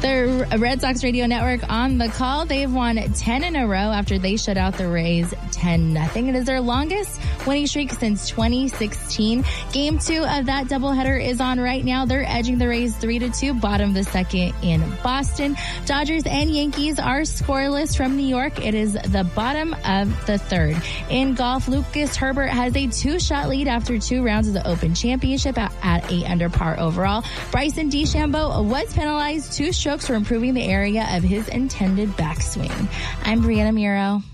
The Red Sox Radio Network on the call. They've won 10 in a row after they shut out the Rays 10-0. It is their longest winning streak since 2016. Game 2 of that doubleheader is on right now. They're edging the Rays 3-2, bottom of the second in Boston. Dodgers and Yankees are scoreless from New York. It is the bottom of the third. In golf, Lucas Herbert has a 2-shot lead after 2 rounds of the Open Championship at 8 under par overall. Bryson DeChambeau was penalized 2 strokes for improving the area of his intended backswing. I'm Brianna Muro.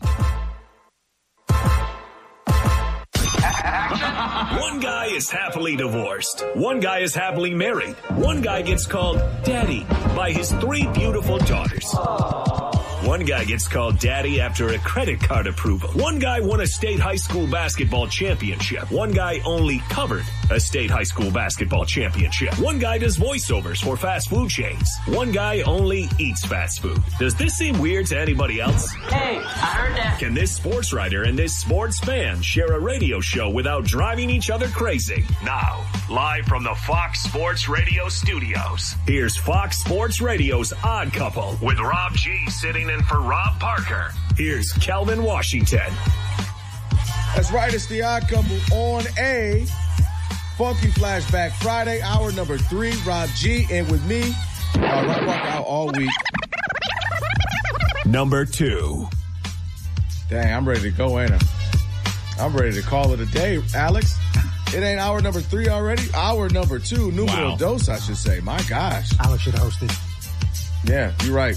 One guy is happily divorced. One guy is happily married. One guy gets called daddy by his 3 beautiful daughters. One guy gets called daddy after a credit card approval. One guy won a state high school basketball championship. One guy only covered a state high school basketball championship. One guy does voiceovers for fast food chains. One guy only eats fast food. Does this seem weird to anybody else? Hey, I heard that. Can this sports writer and this sports fan share a radio show without driving each other crazy? Now, live from the Fox Sports Radio studios, here's Fox Sports Radio's Odd Couple with Rob G sitting in for Rob Parker. Here's Kelvin Washington. That's right, it's the Odd Couple on a Funky Flashback Friday, hour number 3. Rob G, and with me, Rob Parker out all week. Number 2. Dang, I'm ready to go, ain't I? I'm ready to call it a day, Alex. It ain't hour number 3 already. Hour number 2, numero dos, I should say. My gosh. Alex should have hosted. Yeah, you're right.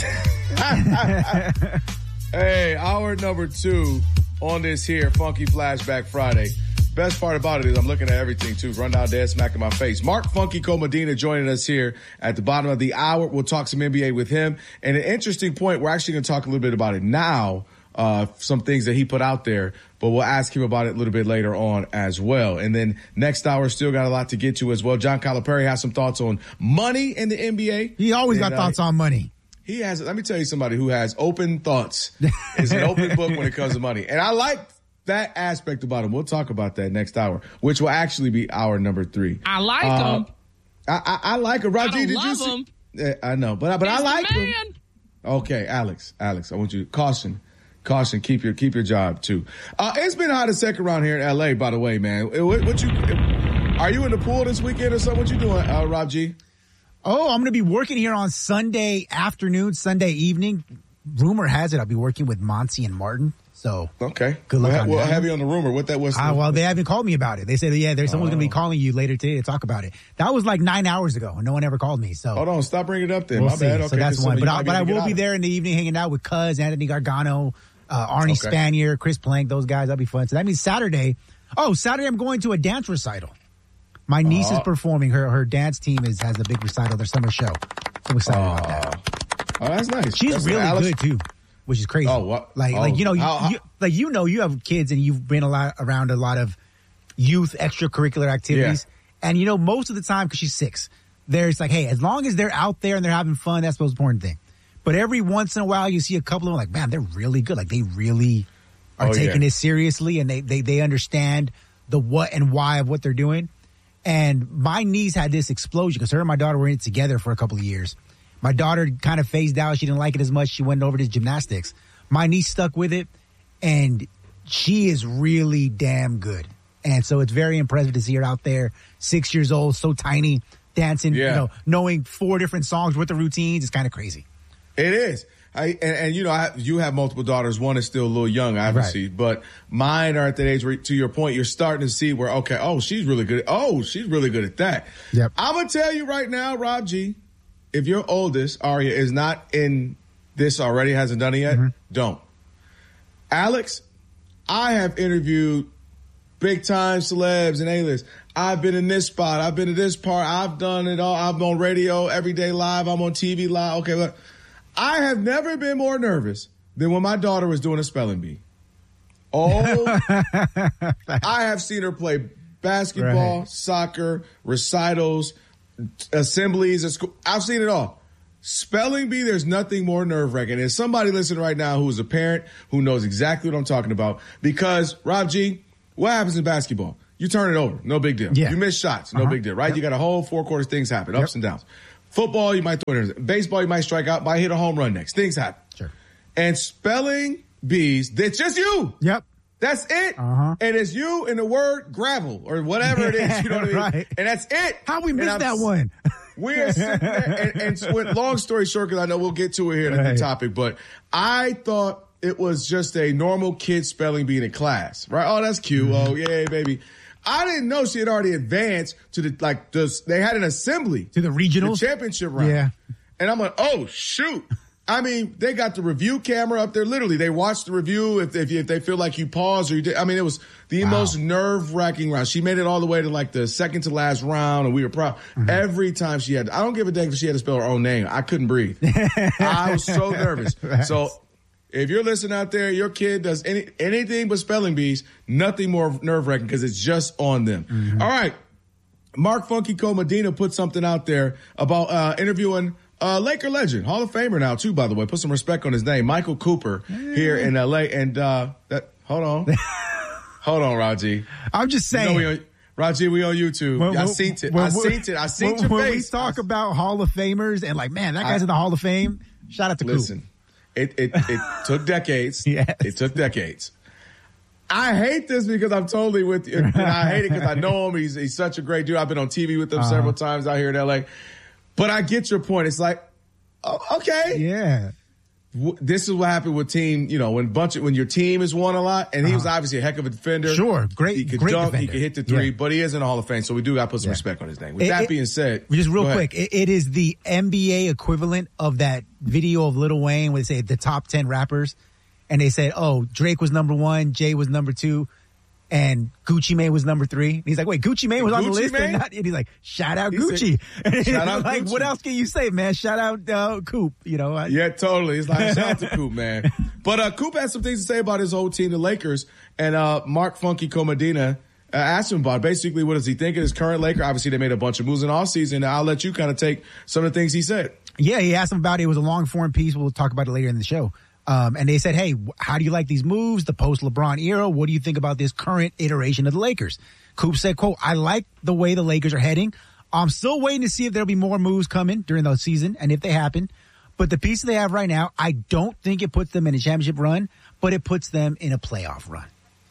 Hey, hour number 2 on this here Funky Flashback Friday. Best part about it is I'm looking at everything too. Rundown dead smack in my face. Mark Funky Comedina joining us here at the bottom of the hour. We'll talk some NBA with him. And an interesting point, we're actually going to talk a little bit about it now. Some things that he put out there, but we'll ask him about it a little bit later on as well. And then next hour, still got a lot to get to as well. John Calipari has some thoughts on money in the NBA. He always got thoughts on money. He has, let me tell you somebody who has open thoughts. It's an open book when it comes to money. And I like that aspect about him. We'll talk about that next hour, which will actually be hour number 3. I like him. I like him. Raji, did you see? I know, but I like him. Okay, Alex, I want you to caution, keep your job too. It's been hot as second round here in LA, by the way, man. Are you in the pool this weekend or something? What you doing, Rob G? Oh, I'm going to be working here on Sunday afternoon, Sunday evening. Rumor has it I'll be working with Monty and Martin. So, okay. Good luck on that. Well, have you on the rumor? What that was? Well, they haven't called me about it. They said, there's someone's going to be calling you later today to talk about it. That was like 9 hours ago, and no one ever called me. So hold on, stop bringing it up then. We'll My bad. see. Okay, so that's one. But I will be out. there in the evening hanging out with Cuz, Anthony Gargano, Arnie Spanier, Chris Plank, those guys. That'll be fun. So that means Saturday I'm going to a dance recital. My niece is performing. Her dance team has a big recital, their summer show. I'm excited about that. Oh, that's nice. She's really good too, which is crazy. Oh, what? You have kids and you've been around a lot of youth extracurricular activities. Yeah. And most of the time, because she's 6, there's like, hey, as long as they're out there and they're having fun, that's the most important thing. But every once in a while, you see a couple of them like, man, they're really good. Like they really are taking it seriously, and they understand the what and why of what they're doing. And my niece had this explosion because her and my daughter were in it together for a couple of years. My daughter kind of phased out. She didn't like it as much. She went over to gymnastics. My niece stuck with it, and she is really damn good. And so it's very impressive to see her out there, 6 years old, so tiny, dancing, knowing 4 different songs with the routines. It's kind of crazy. It is. You have multiple daughters. One is still a little young, obviously, but mine are at that age where, to your point, you're starting to see where, she's really good. She's really good at that. Yep. I'm going to tell you right now, Rob G, if your oldest, Aria, is not in this already, hasn't done it yet, don't. Alex, I have interviewed big time celebs and A-list. I've been in this spot. I've been to this part. I've done it all. I'm on radio every day live. I'm on TV live. Okay, look. I have never been more nervous than when my daughter was doing a spelling bee. Oh, I have seen her play basketball, soccer, recitals, assemblies at school. I've seen it all. Spelling bee, there's nothing more nerve-wracking. There's somebody listening right now who is a parent who knows exactly what I'm talking about. Because, Rob G, what happens in basketball? You turn it over. No big deal. Yeah. You miss shots. No big deal, right? You got a whole 4 quarters things happen, ups and downs. Football, you might throw it. Baseball, you might strike out, might hit a home run next. Things happen. Sure. And spelling bees, that's just you. Yep. That's it. Uh-huh. And it's you in the word gravel or whatever it is. You know what I mean? Right. And that's it. How we missed that one? We are sitting there, and long story short, because I know we'll get to it here in the topic, but I thought it was just a normal kid spelling bee in class, right? Oh, that's cute. Mm-hmm. Oh, yay, baby. I didn't know she had already advanced to they had an assembly. To the regionals? The championship round. Yeah. And I'm like, oh, shoot. I mean, they got the review camera up there. Literally, they watched the review if they feel like you paused or you did. I mean, it was the most nerve-wracking round. She made it all the way to like the second to last round, and we were proud. Mm-hmm. Every time she had, I don't give a dang if she had to spell her own name. I couldn't breathe. I was so nervous. Right. So if you're listening out there, your kid does anything but spelling bees, nothing more nerve-wracking because it's just on them. Mm-hmm. All right. Mark Funky Medina put something out there about interviewing Laker legend, Hall of Famer now too, by the way. Put some respect on his name, Michael Cooper, here in LA. And hold on, Raji. I'm just saying, Raji, we on YouTube. I seen it. I seen your face. When we talk about Hall of Famers and like, man, that guy's in the Hall of Fame. Shout out to Coop. Listen, it took decades. Yes. It took decades. I hate this because I'm totally with you. And I hate it because I know him. He's such a great dude. I've been on TV with him several times out here in LA. But I get your point. It's like, oh, okay. Yeah. This is what happened with team, when your team has won a lot, and he was obviously a heck of a defender. Sure. Great. He could great dunk, defender. he could hit the three, but he is in the Hall of Fame, so we do got to put some respect on his name. With that being said. Just real quick, it is the NBA equivalent of that video of Lil Wayne where they say the top 10 rappers, and they said, oh, Drake was number 1, Jay was number 2. And Gucci Mane was number 3. And he's like, wait, Gucci Mane was on the list? And he's like, shout out Gucci. Shout out like, Gucci. What else can you say, man? Shout out Coop, Yeah, totally. It's like, shout out to Coop, man. But Coop had some things to say about his whole team, the Lakers. And Mark Funky Medina asked him about basically what does he think of his current Laker. Obviously, they made a bunch of moves in the offseason. I'll let you kind of take some of the things he said. Yeah, he asked him about it. It was a long-form piece. We'll talk about it later in the show. And they said, hey, how do you like these moves, the post-LeBron era? What do you think about this current iteration of the Lakers? Coop said, quote, I like the way the Lakers are heading. I'm still waiting to see if there'll be more moves coming during the season and if they happen. But the pieces they have right now, I don't think it puts them in a championship run, but it puts them in a playoff run.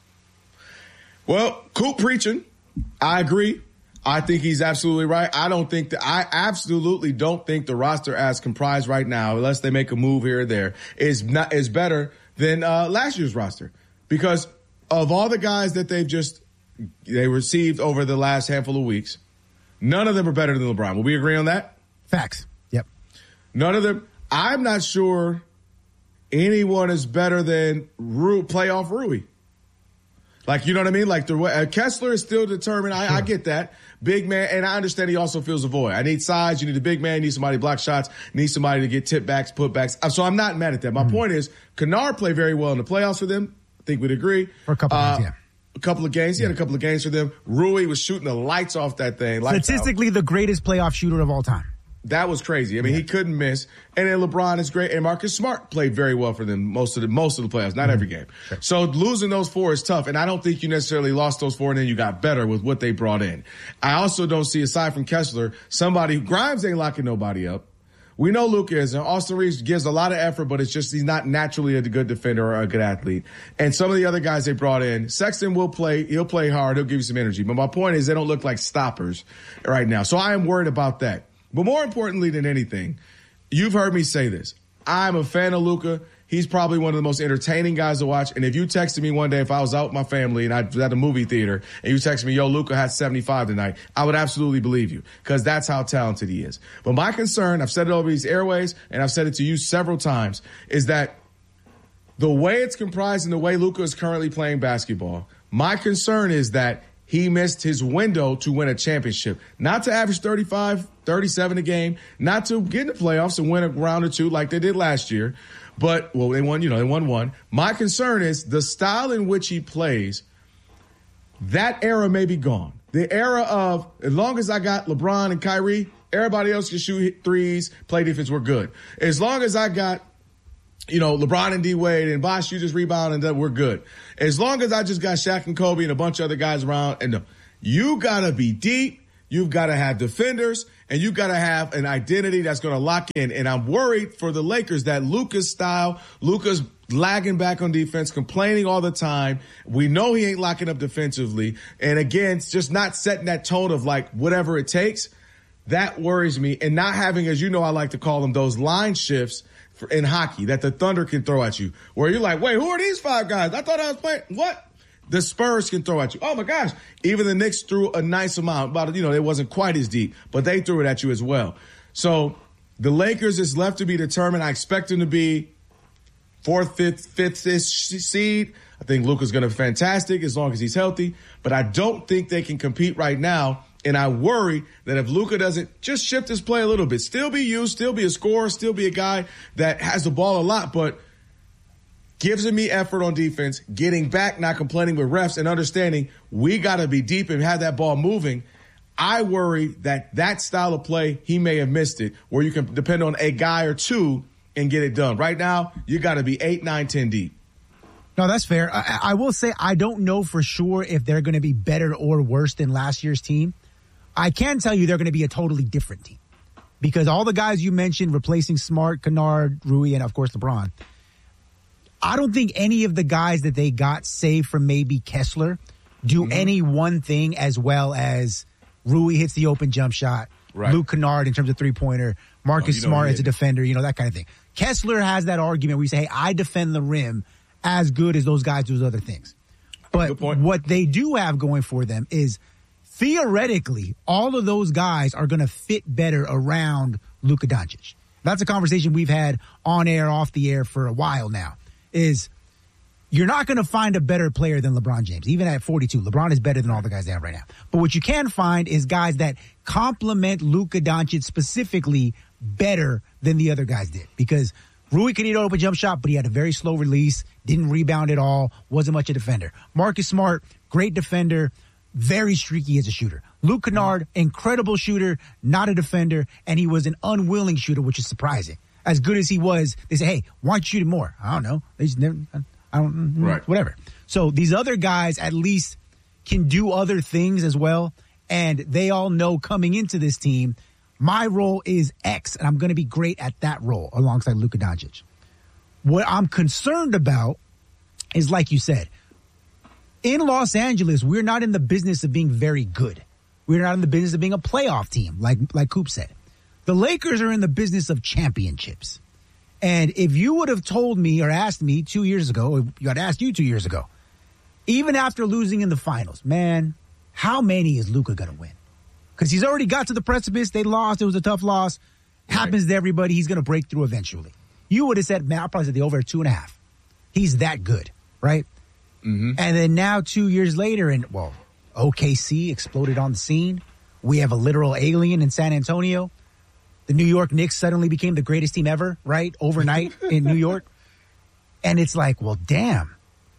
Well, Coop preaching. I agree. I think he's absolutely right. I absolutely don't think the roster as comprised right now, unless they make a move here or there, is better than last year's roster. Because of all the guys that they received over the last handful of weeks, none of them are better than LeBron. Will we agree on that? Facts. Yep. None of them. I'm not sure anyone is better than playoff Rui. Like, you know what I mean? Like, Kessler is still determined. I get that. Big man, and I understand he also feels a void. I need size. You need a big man. You need somebody to block shots. You need somebody to get tip backs, put backs. So I'm not mad at that. My point is, Kennard played very well in the playoffs for them. I think we'd agree. For a couple of games, yeah. A couple of games. He had a couple of games for them. Rui was shooting the lights off that thing. Statistically, the greatest playoff shooter of all time. That was crazy. I mean, he couldn't miss. And then LeBron is great. And Marcus Smart played very well for them most of the playoffs, not every game. Sure. So losing those 4 is tough. And I don't think you necessarily lost those 4 and then you got better with what they brought in. I also don't see, aside from Kessler, Grimes ain't locking nobody up. We know Luka is. And Austin Reeves gives a lot of effort, but it's just he's not naturally a good defender or a good athlete. And some of the other guys they brought in, Sexton will play. He'll play hard. He'll give you some energy. But my point is they don't look like stoppers right now. So I am worried about that. But more importantly than anything, you've heard me say this. I'm a fan of Luka. He's probably one of the most entertaining guys to watch. And if you texted me one day, if I was out with my family and I was at a movie theater and you texted me, yo, Luka had 75 tonight, I would absolutely believe you because that's how talented he is. But my concern, I've said it over these airways and I've said it to you several times, is that the way it's comprised and the way Luka is currently playing basketball, my concern is that he missed his window to win a championship. Not to average 35, 37 a game, not to get in the playoffs and win a round or two like they did last year. But, they won one. My concern is the style in which he plays, that era may be gone. The era of, as long as I got LeBron and Kyrie, everybody else can shoot threes, play defense, we're good. As long as I got LeBron and D-Wade and Bosh, you just rebound and that we're good. As long as I just got Shaq and Kobe and a bunch of other guys around, and you gotta be deep. you've got to have defenders, and you've got to have an identity that's going to lock in. And I'm worried for the Lakers that Luka's lagging back on defense, complaining all the time. We know he ain't locking up defensively. And again, it's just not setting that tone of like whatever it takes. That worries me. And not having, as you know, I like to call them those line shifts in hockey that the Thunder can throw at you, where you're like, wait, who are these 5 guys? I thought I was playing. What? The Spurs can throw at you. Oh my gosh. Even the Knicks threw a nice amount, but it wasn't quite as deep, but they threw it at you as well. So the Lakers is left to be determined. I expect them to be 4th, 5th-ish seed. I think Luka's going to be fantastic as long as he's healthy, but I don't think they can compete right now. And I worry that if Luka doesn't just shift his play a little bit, still be used, still be a scorer, still be a guy that has the ball a lot, but gives me effort on defense, getting back, not complaining with refs, and understanding we got to be deep and have that ball moving. I worry that style of play, he may have missed it, where you can depend on a guy or two and get it done. Right now, you got to be 8, 9, 10 deep. No, that's fair. I will say I don't know for sure if they're going to be better or worse than last year's team. I can tell you they're going to be a totally different team because all the guys you mentioned, replacing Smart, Kennard, Rui, and of course LeBron, I don't think any of the guys that they got, save from maybe Kessler, do any one thing as well as Rui hits the open jump shot, right. Luke Kennard in terms of three-pointer, Marcus Smart as a defender, that kind of thing. Kessler has that argument where you say, hey, I defend the rim as good as those guys do those other things. But what they do have going for them is theoretically, all of those guys are going to fit better around Luka Doncic. That's a conversation we've had on air, off the air for a while now, is you're not going to find a better player than LeBron James. Even at 42, LeBron is better than all the guys they have right now. But what you can find is guys that complement Luka Doncic specifically better than the other guys did. Because Rui could hit an open jump shot, but he had a very slow release, didn't rebound at all, wasn't much a defender. Marcus Smart, great defender, very streaky as a shooter. Luke Kennard, incredible shooter, not a defender, and he was an unwilling shooter, which is surprising. As good as he was, they say, hey, why don't you shoot it more? I don't know. They just never, whatever. So these other guys at least can do other things as well, and they all know coming into this team, my role is X, and I'm going to be great at that role alongside Luka Doncic. What I'm concerned about is, like you said, in Los Angeles, we're not in the business of being very good. We're not in the business of being a playoff team, like Coop said. The Lakers are in the business of championships. And if you would have told me or asked me 2 years ago, or you had asked you 2 years ago, even after losing in the finals, man, how many is Luka going to win? Because he's already got to the precipice. They lost. It was a tough loss. Happens to everybody. He's going to break through eventually. You would have said, man, I'll probably say the over 2.5. He's that good, right? Mm-hmm. And then now 2 years later, OKC exploded on the scene. We have a literal alien in San Antonio. The New York Knicks suddenly became the greatest team ever, right? Overnight in New York. And it's like, well, damn.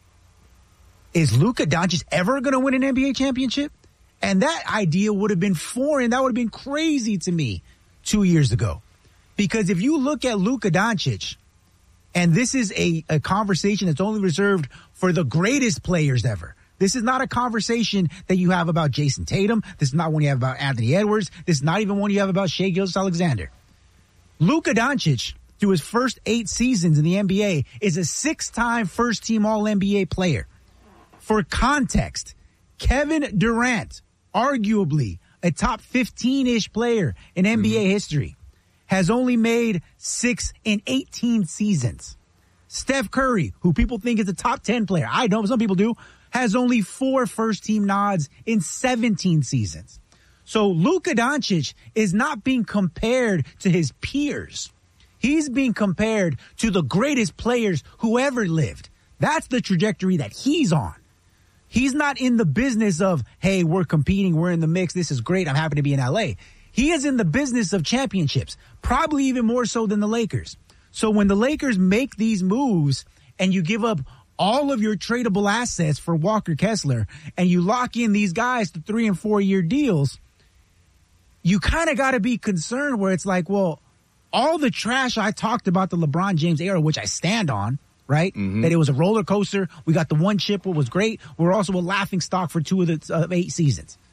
Is Luka Doncic ever going to win an NBA championship? And that idea would have been foreign. That would have been crazy to me 2 years ago. Because if you look at Luka Doncic, and this is a conversation that's only reserved for the greatest players ever. This is not a conversation that you have about Jason Tatum. This is not one you have about Anthony Edwards. This is not even one you have about Shai Gilgeous-Alexander. Luka Doncic, through his first 8 seasons in the NBA, is a 6-time first-team All-NBA player. For context, Kevin Durant, arguably a top 15-ish player in NBA history, has only made 6 in 18 seasons. Steph Curry, who people think is a top 10 player, I know some people do, has only 4 first-team nods in 17 seasons. So Luka Doncic is not being compared to his peers. He's being compared to the greatest players who ever lived. That's the trajectory that he's on. He's not in the business of, hey, we're competing, we're in the mix, this is great, I'm happy to be in LA. He is in the business of championships, probably even more so than the Lakers. So when the Lakers make these moves and you give up all of your tradable assets for Walker Kessler and you lock in these guys to 3 and 4 year deals, you kind of got to be concerned where it's like, well, all the trash I talked about the LeBron James era, which I stand on, right? Mm-hmm. That it was a roller coaster. We got the one chip, what was great. We're also a laughing stock for 2 of the 8 seasons.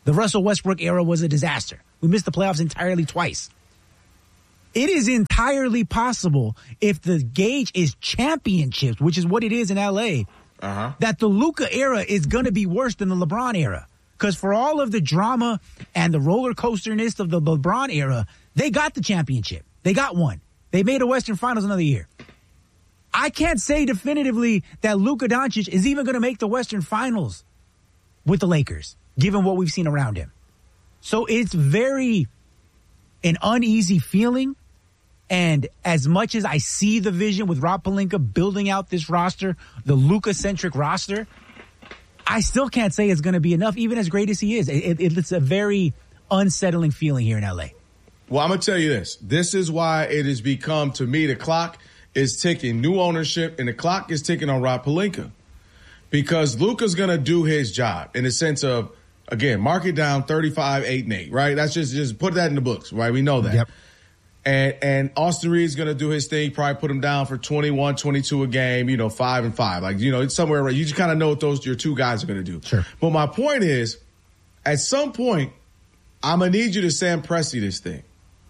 The Russell Westbrook era was a disaster. We missed the playoffs entirely twice. It is entirely possible, if the gauge is championships, which is what it is in LA, that the Luka era is going to be worse than the LeBron era. Because for all of the drama and the roller coasterness of the LeBron era, they got the championship. They got one. They made a Western Finals another year. I can't say definitively that Luka Doncic is even going to make the Western Finals with the Lakers, given what we've seen around him. So it's an uneasy feeling. And as much as I see the vision with Rob Pelinka building out this roster, the Luka-centric roster, I still can't say it's going to be enough, even as great as he is. It's a very unsettling feeling here in L.A. Well, I'm going to tell you this. This is why it has become, to me, the clock is ticking. New ownership, and the clock is ticking on Rob Pelinka. Because Luka's going to do his job in the sense of, again, mark it down 35, 8, and 8, right? That's just put that in the books, right? We know that. Yep. And Austin Reed's going to do his thing, probably put him down for 21, 22 a game, 5 and 5. Like, it's somewhere around. You just kind of know what your two guys are going to do. Sure. But my point is, at some point, I'm going to need you to Sam Presti this thing.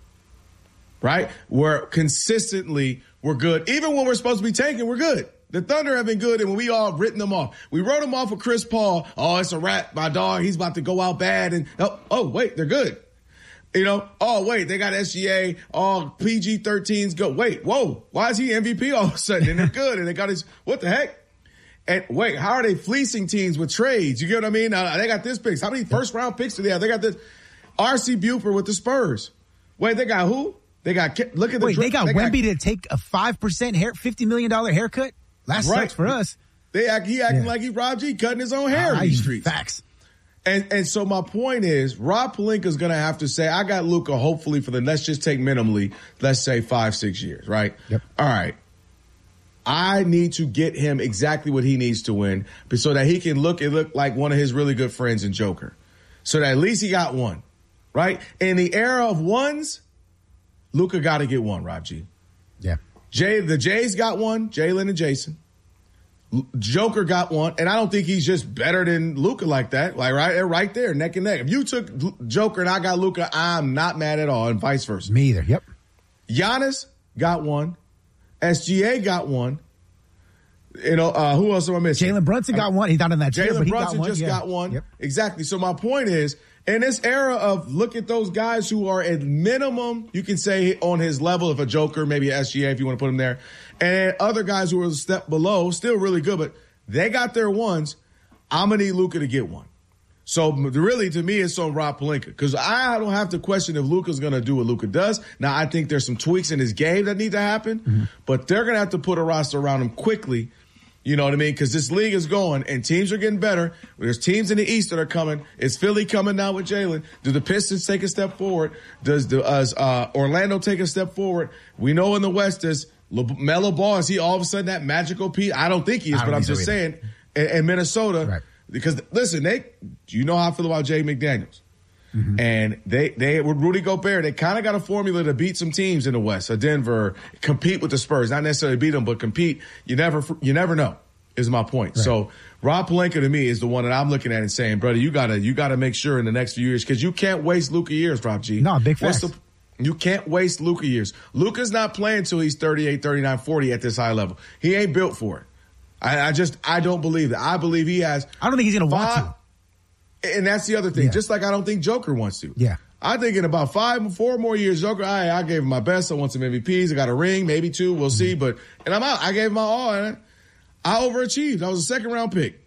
Right? Where consistently we're good. Even when we're supposed to be tanking, we're good. The Thunder have been good, and when we all written them off. We wrote them off with Chris Paul. Oh, it's a wrap, my dog. He's about to go out bad. And oh, wait, they're good. Oh, wait, they got SGA. Oh, PG-13's go. Wait, whoa, why is he MVP all of a sudden? And they're good. And they got his, what the heck? And wait, how are they fleecing teams with trades? You get what I mean? They got this picks. How many first-round picks do they have? They got this R.C. Buford with the Spurs. Wait, they got who? They got, look at the. Wait, they got Wemby to take a 5% $50 million haircut? That sucks for us. He acting like he's Rob G, cutting his own hair in these streets. Facts. And so my point is, Rob Pelinka's going to have to say, I got Luka hopefully for let's just take minimally, let's say 5-6 years, right? Yep. All right. I need to get him exactly what he needs to win so that he can look like one of his really good friends in Joker. So that at least he got one, right? In the era of ones, Luka got to get one, Rob G. Yeah. The Jays got one, Jalen and Jason. Joker got one, and I don't think he's just better than Luka like that. Like right there, neck and neck. If you took Joker and I got Luka, I'm not mad at all, and vice versa. Me either. Yep. Giannis got one. SGA got one. Who else am I missing? Jalen Brunson got one. He's not in that tier, but he Brunson got one. Yep. Exactly. So my point is, in this era of look at those guys who are at minimum, you can say on his level of a Joker, maybe an SGA if you want to put him there, and other guys who are a step below, still really good, but they got their ones. I'm going to need Luka to get one. So really, to me, it's on Rob Pelinka because I don't have to question if Luka's going to do what Luka does. Now, I think there's some tweaks in his game that need to happen, but they're going to have to put a roster around him quickly. You know what I mean? Because this league is going and teams are getting better. There's teams in the East that are coming. Is Philly coming now with Jalen? Do the Pistons take a step forward? Does Orlando take a step forward? We know in the West, does Melo Ball, is he all of a sudden that magical piece? I don't think he is, but I'm just saying. In Minnesota, right. Because listen, you know how I feel about Jay McDaniels. And they with Rudy Gobert, they kind of got a formula to beat some teams in the West. Denver, compete with the Spurs, not necessarily beat them, but compete. You never know. Is my point. Right. So Rob Pelinka to me is the one that I'm looking at and saying, brother, you gotta make sure in the next few years because you can't waste Luka years, Rob G. No, big facts. You can't waste Luka years. Luka's not playing until he's 38, 39, 40 at this high level. He ain't built for it. I don't believe that. I believe he has. I don't think he's gonna want to. And that's the other thing. Yeah. Just like I don't think Joker wants to. Yeah. I think in about 4 more years, Joker, I gave him my best. I want some MVPs. I got a ring, maybe 2. We'll see. And I'm out. I gave him my all. And I overachieved. I was a second-round pick.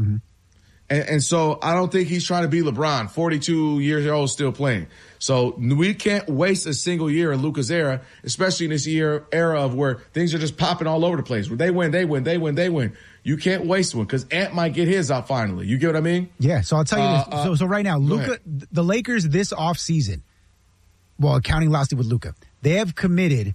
And so I don't think he's trying to be LeBron, 42 years old, still playing. So we can't waste a single year in Luka's era, especially in this era of where things are just popping all over the place. Where they win. You can't waste one because Ant might get his out finally. You get what I mean? Yeah. So I'll tell you this. So right now, Luka, the Lakers this offseason, well, counting lastly with Luka, they have committed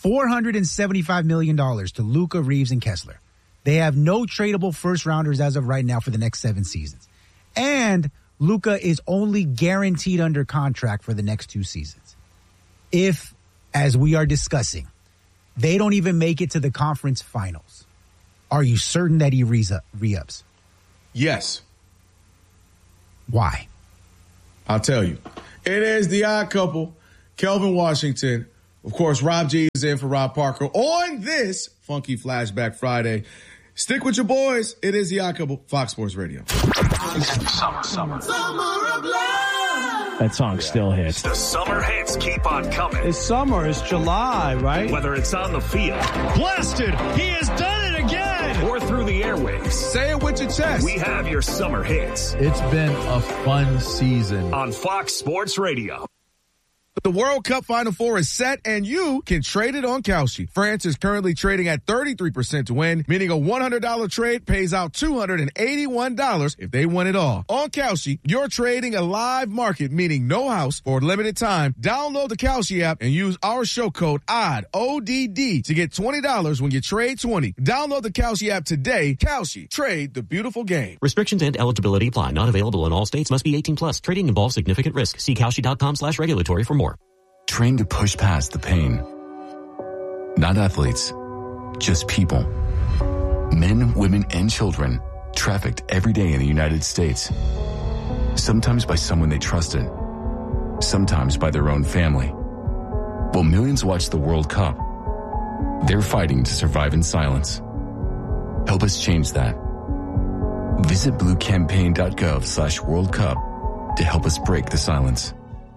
$475 million to Luka, Reeves, and Kessler. They have no tradable first rounders as of right now for the next 7 seasons. And Luka is only guaranteed under contract for the next 2 seasons. If, as we are discussing, they don't even make it to the conference finals, are you certain that he re-ups? Yes. Why? I'll tell you. It is The Odd Couple, Kelvin Washington. Of course, Rob G is in for Rob Parker on this Funky Flashback Friday. Stick with your boys. It is The Odd Couple, Fox Sports Radio. Summer of love. That song still hits. The summer hits keep on coming. It's summer. It's July, right? Whether it's on the field. Blasted. He has done it again. Or through the airwaves. Say it with your chest. We have your summer hits. It's been a fun season. On Fox Sports Radio. The World Cup Final Four is set, and you can trade it on Kalshi. France is currently trading at 33% to win, meaning a $100 trade pays out $281 if they win it all. On Kalshi, you're trading a live market, meaning no house for a limited time. Download the Kalshi app and use our show code ODD, O-D-D, to get $20 when you trade 20. Download the Kalshi app today. Kalshi, trade the beautiful game. Restrictions and eligibility apply. Not available in all states. Must be 18 plus. Trading involves significant risk. See Kalshi.com/regulatory for more. Trained to push past the pain. Not athletes, just people. Men, women, and children trafficked every day in the United States. Sometimes by someone they trusted. Sometimes by their own family. While millions watch the World Cup, they're fighting to survive in silence. Help us change that. Visit bluecampaign.gov/World Cup to help us break the silence.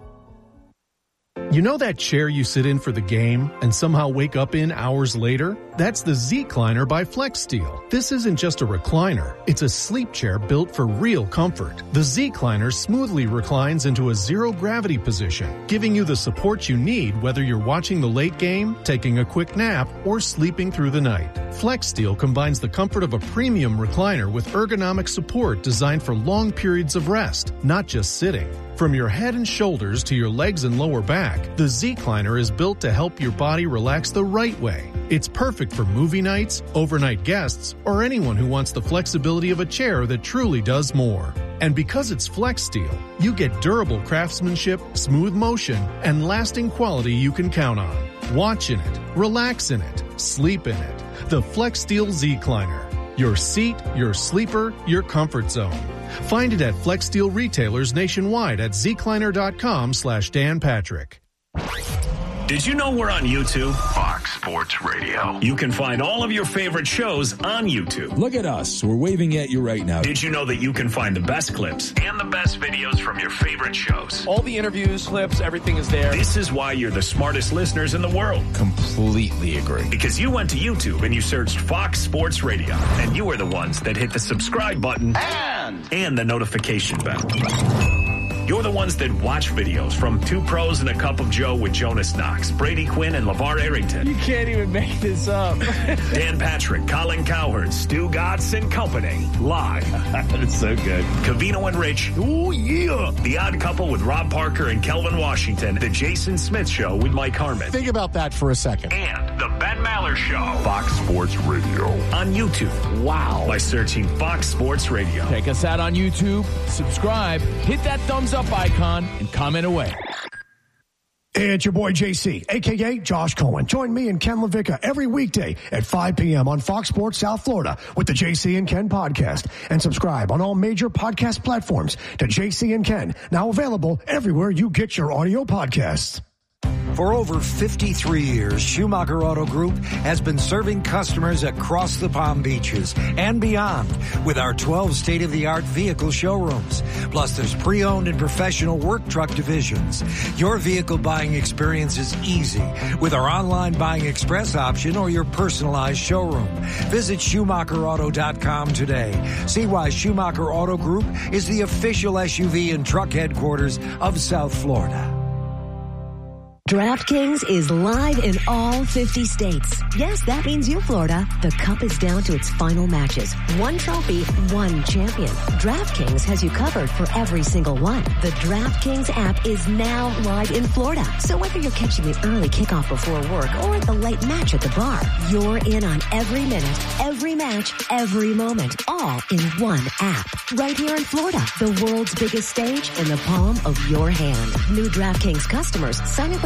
You know that chair you sit in for the game and somehow wake up in hours later? That's the Z-Cliner by FlexSteel. This isn't just a recliner. It's a sleep chair built for real comfort. The Z-Cliner smoothly reclines into a zero-gravity position, giving you the support you need whether you're watching the late game, taking a quick nap, or sleeping through the night. FlexSteel combines the comfort of a premium recliner with ergonomic support designed for long periods of rest, not just sitting. From your head and shoulders to your legs and lower back, the Z-Cliner is built to help your body relax the right way. It's perfect for movie nights, overnight guests, or anyone who wants the flexibility of a chair that truly does more. And because it's FlexSteel, you get durable craftsmanship, smooth motion, and lasting quality you can count on. Watch in it, relax in it, sleep in it. The FlexSteel Z-Cliner. Your seat, your sleeper, your comfort zone. Find it at FlexSteel retailers nationwide at zcliner.com/Dan Patrick. Did you know we're on YouTube? Fox Sports Radio. You can find all of your favorite shows on YouTube. Look at us. We're waving at you right now. Did you know that you can find the best clips and the best videos from your favorite shows? All the interviews, clips, everything is there. This is why you're the smartest listeners in the world. Completely agree. Because you went to YouTube and you searched Fox Sports Radio, and you were the ones that hit the subscribe button and the notification bell. You're the ones that watch videos from Two Pros and a Cup of Joe with Jonas Knox, Brady Quinn, and LeVar Arrington. You can't even make this up. Dan Patrick, Colin Cowherd, Stu Gatz and Company. Live. That's so good. Covino and Rich. Oh, yeah. The Odd Couple with Rob Parker and Kelvin Washington. The Jason Smith Show with Mike Harmon. Think about that for a second. And the Ben Maller Show. Fox Sports Radio. On YouTube. Wow. By searching Fox Sports Radio. Check us out on YouTube. Subscribe. Hit that thumbs up icon and comment away. It's your boy JC, a.k.a. Josh Cohen. Join me and Ken LaVicka every weekday at 5 p.m. on Fox Sports South Florida with the JC and Ken podcast. And subscribe on all major podcast platforms to JC and Ken, now available everywhere you get your audio podcasts. For over 53 years, Schumacher Auto Group has been serving customers across the Palm Beaches and beyond with our 12 state-of-the-art vehicle showrooms. Plus, there's pre-owned and professional work truck divisions. Your vehicle buying experience is easy with our online buying express option or your personalized showroom. Visit SchumacherAuto.com today. See why Schumacher Auto Group is the official SUV and truck headquarters of South Florida. DraftKings is live in all 50 states. Yes, that means you, Florida. The Cup is down to its final matches. One trophy, one champion. DraftKings has you covered for every single one. The DraftKings app is now live in Florida. So whether you're catching the early kickoff before work or the late match at the bar, you're in on every minute, every match, every moment, all in one app. Right here in Florida, the world's biggest stage in the palm of your hand. New DraftKings customers sign up with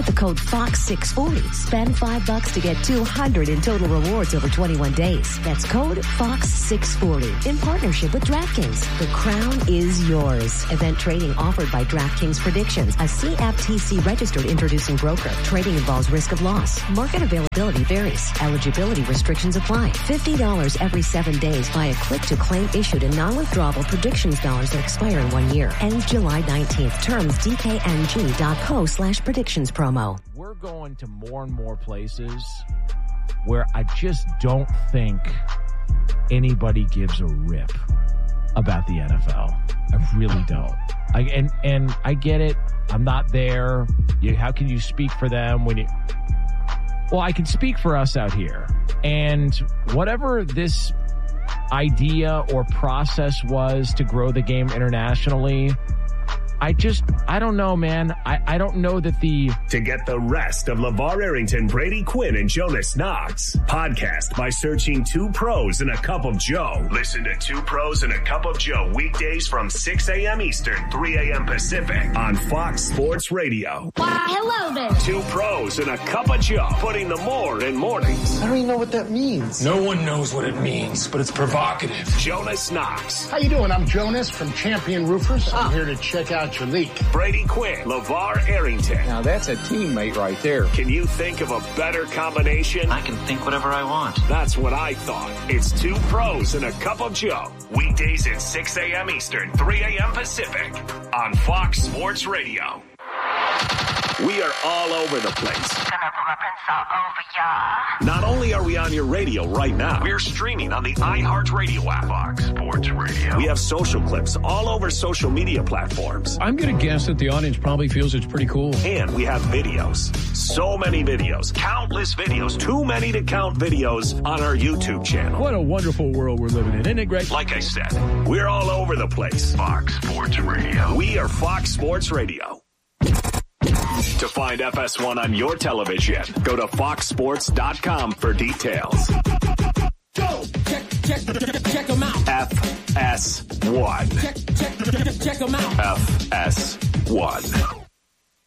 the code FOX640. Spend $5 to get $200 in total rewards over 21 days. That's code FOX640 in partnership with DraftKings. The crown is yours. Event trading offered by DraftKings Predictions, a CFTC registered introducing broker. Trading involves risk of loss. Market availability varies. Eligibility restrictions apply. $50 every 7 days via click-to-claim issued in non-withdrawable predictions dollars that expire in 1 year. Ends July 19th. Terms dkng.co/predictions promo. We're going to more and more places where I just don't think anybody gives a rip about the NFL. I really don't. And I get it. I'm not there. How can you speak for them when you... Well, I can speak for us out here. And whatever this idea or process was to grow the game internationally, I don't know, man. I don't know that To get the rest of LeVar Arrington, Brady Quinn, and Jonas Knox, podcast by searching Two Pros and a Cup of Joe. Listen to Two Pros and a Cup of Joe weekdays from 6 a.m. Eastern, 3 a.m. Pacific on Fox Sports Radio. Why, hello there. Two Pros and a Cup of Joe, putting the more in mornings. I don't even know what that means. No one knows what it means, but it's provocative. Jonas Knox. How you doing? I'm Jonas from Champion Roofers. I'm here to check out your leak. Brady Quinn, LeVar Arrington. Now that's a teammate right there. Can you think of a better combination? I can think whatever I want. That's what I thought. It's Two Pros and a Cup of Joe. Weekdays at 6 a.m. Eastern, 3 a.m. Pacific on Fox Sports Radio. We are all over the place. Gonna pull up and all over ya. Not only are we on your radio right now, we're streaming on the iHeartRadio app. Fox Sports Radio. We have social clips all over social media platforms. I'm going to guess that the audience probably feels it's pretty cool. And we have videos. So many videos. Countless videos. Too many to count videos on our YouTube channel. What a wonderful world we're living in. Isn't it great? Like I said, we're all over the place. Fox Sports Radio. We are Fox Sports Radio. To find FS1 on your television, go to foxsports.com for details. Go! Check them out. FS1. Check them out. FS1.